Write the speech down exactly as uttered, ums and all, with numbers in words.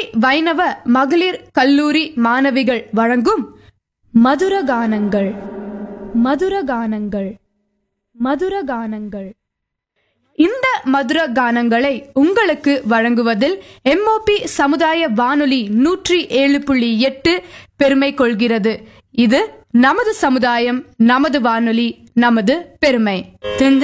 வைணவ மகளிர் கல்லூரி மாணவிகள் வழங்கும் மதுரகானங்கள் மதுரகானங்கள் மதுரகானங்கள் இந்த மதுர கானங்களை உங்களுக்கு வழங்குவதில் எம்ஓபி சமுதாய வானொலி நூற்றி ஏழு புள்ளி எட்டு பெருமை கொள்கிறது. இது நமது சமுதாயம், நமது வானொலி, நமது பெருமை.